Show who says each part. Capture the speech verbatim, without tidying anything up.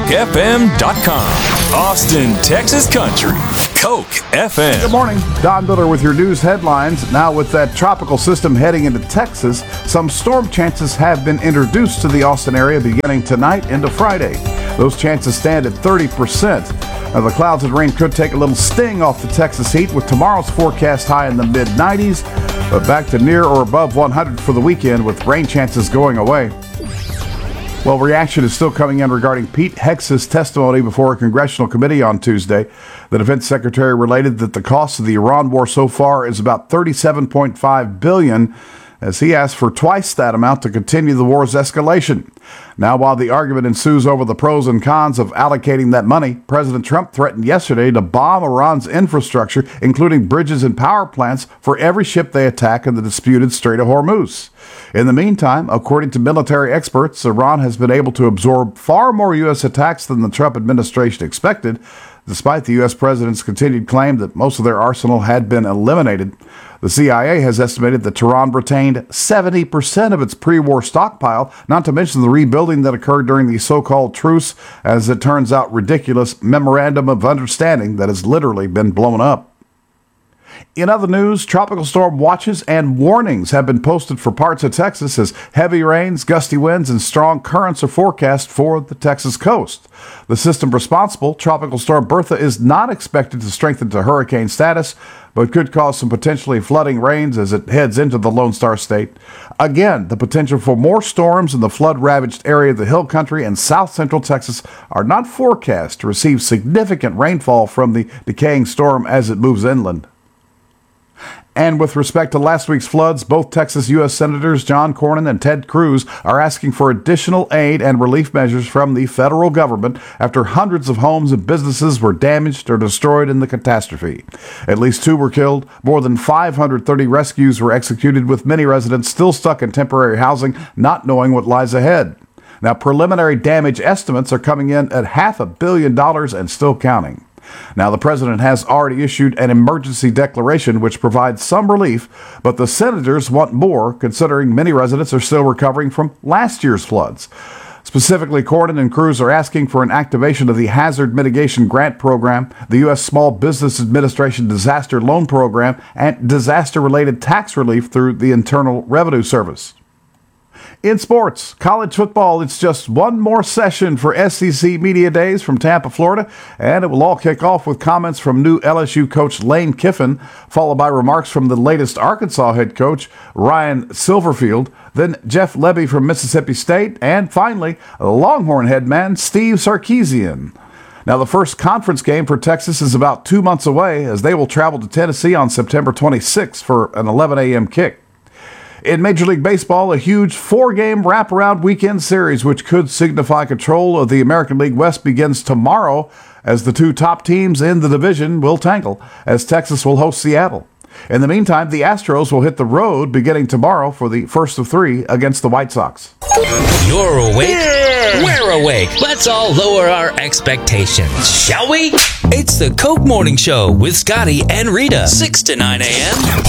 Speaker 1: F M dot com. Austin, Texas Country. Coke F M.
Speaker 2: Good morning. Don Miller with your news headlines. Now, with that tropical system heading into Texas, some storm chances have been introduced to the Austin area beginning tonight into Friday. Those chances stand at thirty percent. Now, the clouds and rain could take a little sting off the Texas heat, with tomorrow's forecast high in the mid nineties, but back to near or above one hundred for the weekend, with rain chances going away. Well, reaction is still coming in regarding Pete Hegseth's testimony before a congressional committee on Tuesday. The defense secretary related that the cost of the Iran war so far is about thirty-seven point five billion dollars, as he asked for twice that amount to continue the war's escalation. Now, while the argument ensues over the pros and cons of allocating that money, President Trump threatened yesterday to bomb Iran's infrastructure, including bridges and power plants, for every ship they attack in the disputed Strait of Hormuz. In the meantime, according to military experts, Iran has been able to absorb far more U S attacks than the Trump administration expected, despite the U S president's continued claim that most of their arsenal had been eliminated. The C I A has estimated that Tehran retained seventy percent of its pre-war stockpile, not to mention the rebuilding that occurred during the so-called truce, as it turns out ridiculous memorandum of understanding that has literally been blown up. In other news, tropical storm watches and warnings have been posted for parts of Texas as heavy rains, gusty winds, and strong currents are forecast for the Texas coast. The system responsible, Tropical Storm Bertha, is not expected to strengthen to hurricane status, but could cause some potentially flooding rains as it heads into the Lone Star State. Again, the potential for more storms in the flood-ravaged area of the Hill Country and south central Texas are not forecast to receive significant rainfall from the decaying storm as it moves inland. And with respect to last week's floods, both Texas U S Senators John Cornyn and Ted Cruz are asking for additional aid and relief measures from the federal government after hundreds of homes and businesses were damaged or destroyed in the catastrophe. At least two were killed. More than five hundred thirty rescues were executed, with many residents still stuck in temporary housing, not knowing what lies ahead. Now, preliminary damage estimates are coming in at half a billion dollars and still counting. Now, the president has already issued an emergency declaration which provides some relief, but the senators want more, considering many residents are still recovering from last year's floods. Specifically, Cornyn and Cruz are asking for an activation of the Hazard Mitigation Grant Program, the U S Small Business Administration Disaster Loan Program, and disaster-related tax relief through the Internal Revenue Service. In sports, college football, it's just one more session for S E C Media Days from Tampa, Florida, and it will all kick off with comments from new L S U coach Lane Kiffin, followed by remarks from the latest Arkansas head coach Ryan Silverfield, then Jeff Lebby from Mississippi State, and finally, Longhorn head man Steve Sarkisian. Now, the first conference game for Texas is about two months away, as they will travel to Tennessee on September twenty-sixth for an eleven a.m. kick. In Major League Baseball, a huge four-game wraparound weekend series, which could signify control of the American League West, begins tomorrow, as the two top teams in the division will tangle, as Texas will host Seattle. In the meantime, the Astros will hit the road beginning tomorrow for the first of three against the White Sox.
Speaker 3: You're awake? Yeah. We're awake. Let's all lower our expectations, shall we? It's the Coke Morning Show with Scotty and Rita, six to nine a.m.